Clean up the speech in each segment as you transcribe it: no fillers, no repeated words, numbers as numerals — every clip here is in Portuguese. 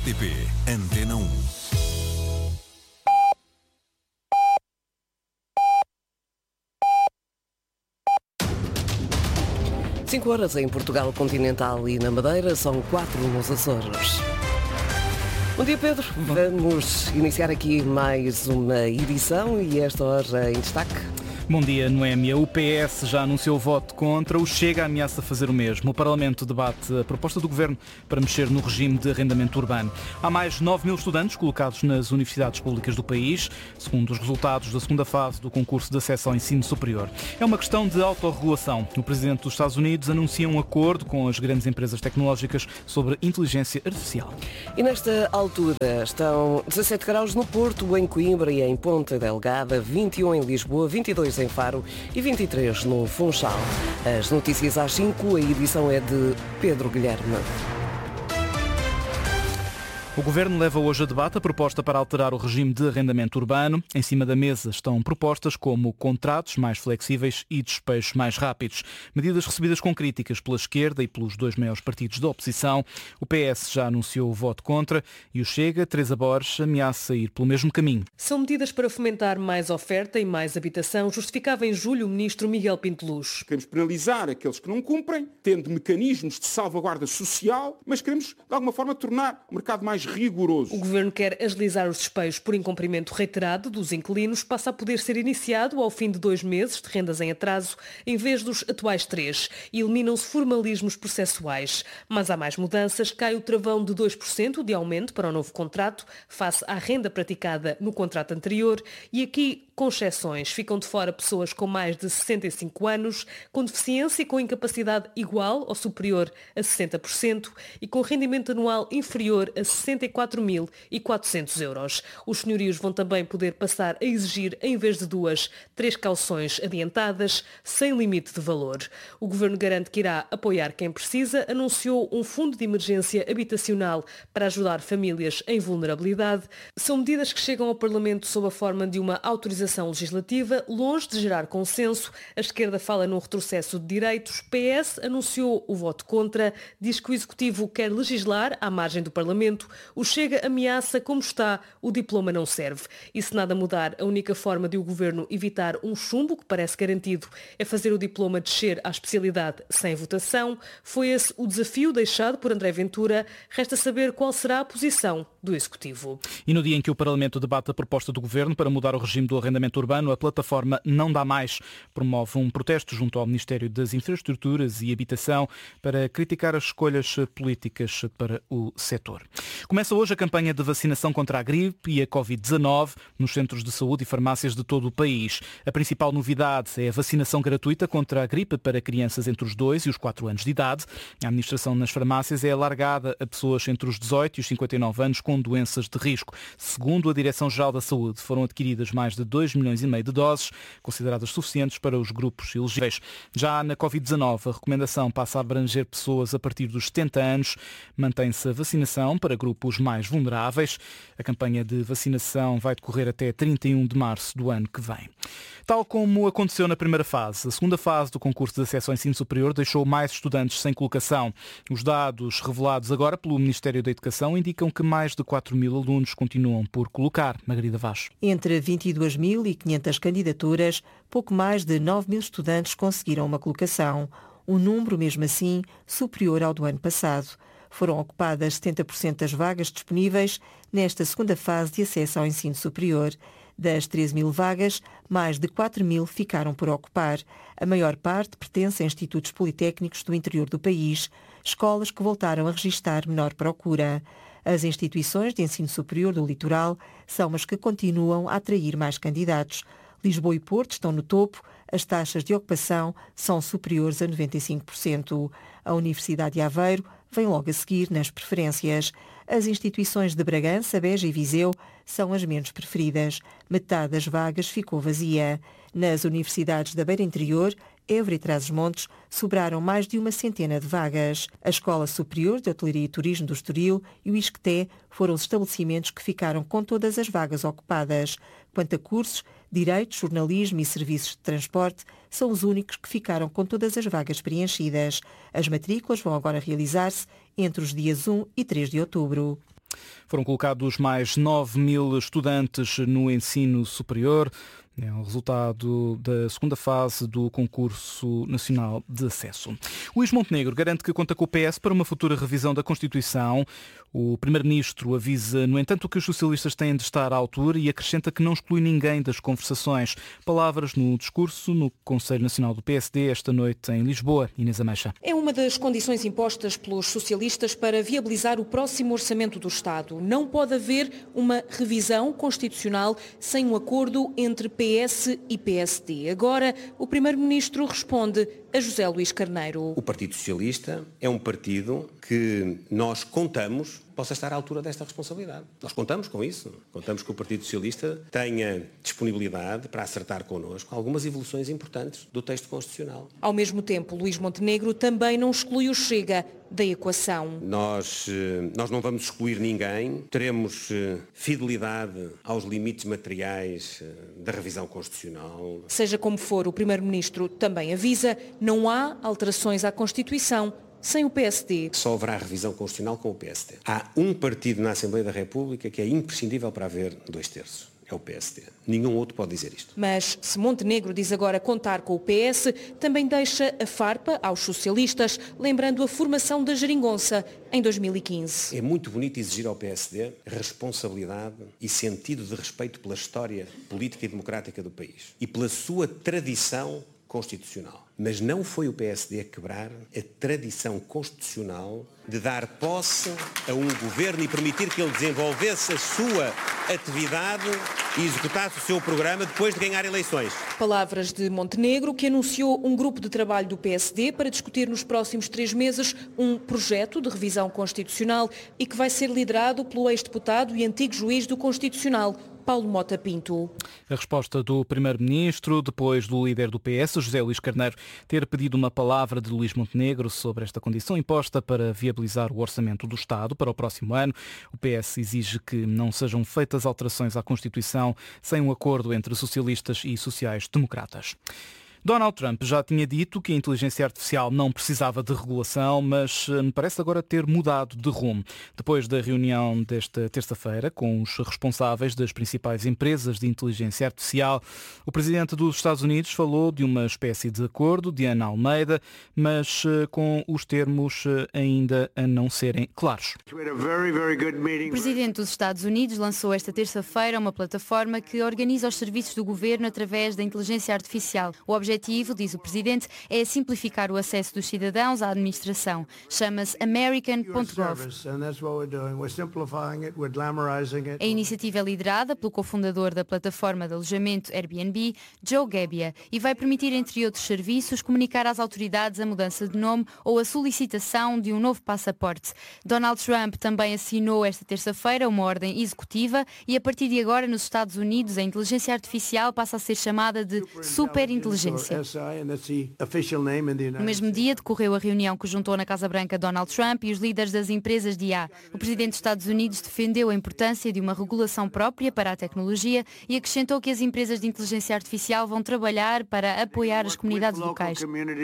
RTP Antena 1. Cinco horas em Portugal continental e na Madeira, são 4 nos Açores. Bom dia, Pedro. Vamos iniciar aqui mais uma edição e esta hora em destaque. Bom dia, Noémia. O PS já anunciou o voto contra, o Chega ameaça fazer o mesmo. O Parlamento debate a proposta do Governo para mexer no regime de arrendamento urbano. Há mais 9.000 estudantes colocados nas universidades públicas do país, segundo os resultados da segunda fase do concurso de acesso ao ensino superior. É uma questão de autorregulação. O Presidente dos Estados Unidos anuncia um acordo com as grandes empresas tecnológicas sobre inteligência artificial. E nesta altura estão 17 graus no Porto, em Coimbra e em Ponta Delgada, 21 em Lisboa, 22 em Faro e 23 no Funchal. As notícias às 5, a edição é de Pedro Guilherme. O Governo leva hoje a debate a proposta para alterar o regime de arrendamento urbano. Em cima da mesa estão propostas como contratos mais flexíveis e despejos mais rápidos. Medidas recebidas com críticas pela esquerda e pelos dois maiores partidos da oposição. O PS já anunciou o voto contra e o Chega, Teresa Borges, ameaça ir pelo mesmo caminho. São medidas para fomentar mais oferta e mais habitação, justificava em julho o ministro Miguel Pinto Luz. Queremos penalizar aqueles que não cumprem, tendo mecanismos de salvaguarda social, mas queremos, de alguma forma, tornar o mercado mais rigoroso. O Governo quer agilizar os despejos por incumprimento reiterado dos inquilinos, passa a poder ser iniciado ao fim de 2 meses de rendas em atraso, em vez dos atuais 3, e eliminam-se formalismos processuais. Mas há mais mudanças, cai o travão de 2% de aumento para o novo contrato, face à renda praticada no contrato anterior, e aqui, com exceções, ficam de fora pessoas com mais de 65 anos, com deficiência e com incapacidade igual ou superior a 60% e com rendimento anual inferior a 64.400 euros. Os senhorios vão também poder passar a exigir, em vez de 2, 3 cauções adiantadas, sem limite de valor. O Governo garante que irá apoiar quem precisa, anunciou um fundo de emergência habitacional para ajudar famílias em vulnerabilidade. São medidas que chegam ao Parlamento sob a forma de uma autorização legislativa, longe de gerar consenso. A esquerda fala num retrocesso de direitos. PS anunciou o voto contra, diz que o Executivo quer legislar à margem do Parlamento. O Chega ameaça, como está, o diploma não serve. E se nada mudar, a única forma de o Governo evitar um chumbo, que parece garantido, é fazer o diploma descer à especialidade sem votação. Foi esse o desafio deixado por André Ventura. Resta saber qual será a posição do Executivo. E no dia em que o Parlamento debate a proposta do Governo para mudar o regime do arrendamento urbano, a plataforma Não Dá Mais promove um protesto junto ao Ministério das Infraestruturas e Habitação para criticar as escolhas políticas para o setor. Começa hoje a campanha de vacinação contra a gripe e a Covid-19 nos centros de saúde e farmácias de todo o país. A principal novidade é a vacinação gratuita contra a gripe para crianças entre os 2 e os 4 anos de idade. A administração nas farmácias é alargada a pessoas entre os 18 e os 59 anos com doenças de risco. Segundo a Direção-Geral da Saúde, foram adquiridas mais de 2,5 milhões de doses, consideradas suficientes para os grupos elegíveis. Já na Covid-19, a recomendação passa a abranger pessoas a partir dos 70 anos. Mantém-se a vacinação para grupos mais vulneráveis. A campanha de vacinação vai decorrer até 31 de março do ano que vem. Tal como aconteceu na primeira fase, a segunda fase do concurso de acesso ao ensino superior deixou mais estudantes sem colocação. Os dados revelados agora pelo Ministério da Educação indicam que mais de 4.000 alunos continuam por colocar. Margarida Vaz. Entre 22.500 candidaturas, pouco mais de 9.000 estudantes conseguiram uma colocação. Um número, mesmo assim, superior ao do ano passado. Foram ocupadas 70% das vagas disponíveis nesta segunda fase de acesso ao ensino superior. Das 13.000 vagas, mais de 4.000 ficaram por ocupar. A maior parte pertence a institutos politécnicos do interior do país, escolas que voltaram a registrar menor procura. As instituições de ensino superior do litoral são as que continuam a atrair mais candidatos. Lisboa e Porto estão no topo, as taxas de ocupação são superiores a 95%. A Universidade de Aveiro vem logo a seguir nas preferências. As instituições de Bragança, Beja e Viseu são as menos preferidas. Metade das vagas ficou vazia. Nas universidades da Beira Interior, Évora e Trás-os-Montes, sobraram mais de 100 de vagas. A Escola Superior de Hotelaria e Turismo do Estoril e o ISCTE foram os estabelecimentos que ficaram com todas as vagas ocupadas. Quanto a cursos, Direito, Jornalismo e Serviços de Transporte são os únicos que ficaram com todas as vagas preenchidas. As matrículas vão agora realizar-se entre os dias 1 e 3 de outubro. Foram colocados mais 9.000 estudantes no ensino superior. É o resultado da segunda fase do concurso nacional de acesso. Luís Montenegro garante que conta com o PS para uma futura revisão da Constituição. O primeiro-ministro avisa, no entanto, que os socialistas têm de estar à altura e acrescenta que não exclui ninguém das conversações. Palavras no discurso no Conselho Nacional do PSD esta noite em Lisboa. Inês Ameixa. É uma das condições impostas pelos socialistas para viabilizar o próximo orçamento do Estado. Não pode haver uma revisão constitucional sem um acordo entre PS e PSD. Agora, o primeiro-ministro responde a José Luís Carneiro. O Partido Socialista é um partido que nós contamos possa estar à altura desta responsabilidade. Nós contamos com isso. Contamos que o Partido Socialista tenha disponibilidade para acertar connosco algumas evoluções importantes do texto constitucional. Ao mesmo tempo, Luís Montenegro também não exclui o Chega da equação. Nós não vamos excluir ninguém. Teremos fidelidade aos limites materiais da revisão constitucional. Seja como for, o Primeiro-Ministro também avisa, não há alterações à Constituição sem o PSD. Só haverá revisão constitucional com o PSD. Há um partido na Assembleia da República que é imprescindível para haver 2/3. É o PSD. Nenhum outro pode dizer isto. Mas se Montenegro diz agora contar com o PS, também deixa a farpa aos socialistas, lembrando a formação da Geringonça em 2015. É muito bonito exigir ao PSD responsabilidade e sentido de respeito pela história política e democrática do país e pela sua tradição constitucional. Mas não foi o PSD a quebrar a tradição constitucional de dar posse a um governo e permitir que ele desenvolvesse a sua atividade e executasse o seu programa depois de ganhar eleições. Palavras de Montenegro, que anunciou um grupo de trabalho do PSD para discutir nos próximos 3 meses um projeto de revisão constitucional e que vai ser liderado pelo ex-deputado e antigo juiz do Constitucional, Paulo Mota Pinto. A resposta do Primeiro-Ministro, depois do líder do PS, José Luís Carneiro, ter pedido uma palavra de Luís Montenegro sobre esta condição imposta para viabilizar o orçamento do Estado para o próximo ano. O PS exige que não sejam feitas alterações à Constituição sem um acordo entre socialistas e sociais-democratas. Donald Trump já tinha dito que a inteligência artificial não precisava de regulação, mas me parece agora ter mudado de rumo. Depois da reunião desta terça-feira com os responsáveis das principais empresas de inteligência artificial, o presidente dos Estados Unidos falou de uma espécie de acordo, Diana Almeida, mas com os termos ainda a não serem claros. O presidente dos Estados Unidos lançou esta terça-feira uma plataforma que organiza os serviços do governo através da inteligência artificial. O objetivo, diz o presidente, é simplificar o acesso dos cidadãos à administração. Chama-se American.gov. A iniciativa é liderada pelo cofundador da plataforma de alojamento Airbnb, Joe Gebbia, e vai permitir, entre outros serviços, comunicar às autoridades a mudança de nome ou a solicitação de um novo passaporte. Donald Trump também assinou esta terça-feira uma ordem executiva e, a partir de agora, nos Estados Unidos, a inteligência artificial passa a ser chamada de superinteligência. No mesmo dia decorreu a reunião que juntou na Casa Branca Donald Trump e os líderes das empresas de IA. O presidente dos Estados Unidos defendeu a importância de uma regulação própria para a tecnologia e acrescentou que as empresas de inteligência artificial vão trabalhar para apoiar as comunidades locais.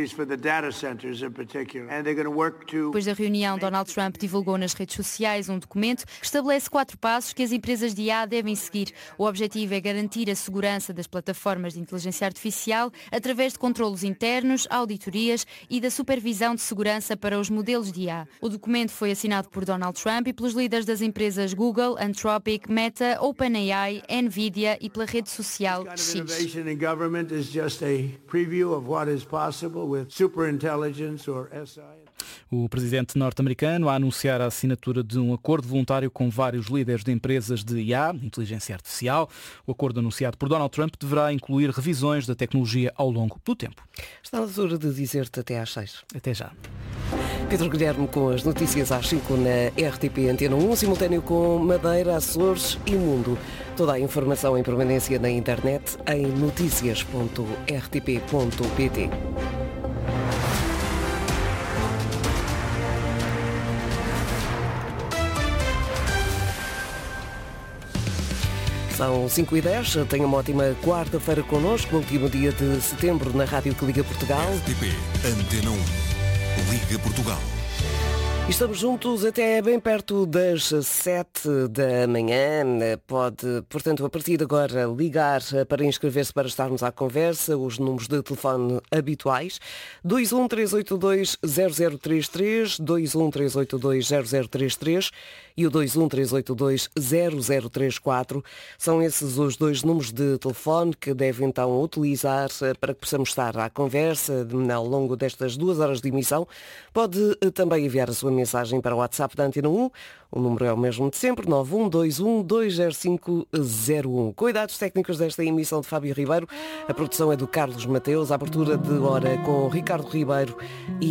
Depois da reunião, Donald Trump divulgou nas redes sociais um documento que estabelece 4 passos que as empresas de IA devem seguir. O objetivo é garantir a segurança das plataformas de inteligência artificial através de controlos internos, auditorias e da supervisão de segurança para os modelos de IA. O documento foi assinado por Donald Trump e pelos líderes das empresas Google, Anthropic, Meta, OpenAI, Nvidia e pela rede social X. O presidente norte-americano a anunciar a assinatura de um acordo voluntário com vários líderes de empresas de IA, inteligência artificial. O acordo anunciado por Donald Trump deverá incluir revisões da tecnologia ao longo do tempo. Está na altura de dizer-te até às 6. Até já. Pedro Guilherme com as notícias às 5 na RTP Antena 1, simultâneo com Madeira, Açores e Mundo. Toda a informação em permanência na internet em noticias.rtp.pt. São 5h10, tenha uma ótima quarta-feira connosco, último dia de setembro na Rádio que Liga Portugal. RTP Antena 1, Liga Portugal. Estamos juntos até bem perto das 7 da manhã. Pode, portanto, a partir de agora ligar para inscrever-se para estarmos à conversa. Os números de telefone habituais: 213820033, 213820033 e o 213820034. São esses os dois números de telefone que devem então utilizar para que possamos estar à conversa ao longo destas 2 horas de emissão. Pode também enviar a sua mensagem para o WhatsApp da Antena 1. O número é o mesmo de sempre, 912120501. Cuidados técnicos desta emissão de Fábio Ribeiro. A produção é do Carlos Mateus. A abertura de hora com Ricardo Ribeiro e